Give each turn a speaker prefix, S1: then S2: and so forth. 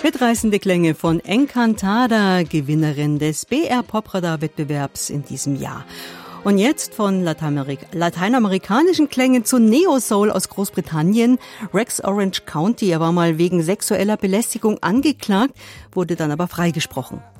S1: Mitreißende Klänge von Encantada, Gewinnerin des BR-Popradar-Wettbewerbs in diesem Jahr. Und jetzt von lateinamerikanischen Klängen zu Neo-Soul aus Großbritannien. Rex Orange County, er war mal wegen sexueller Belästigung angeklagt, wurde dann aber freigesprochen.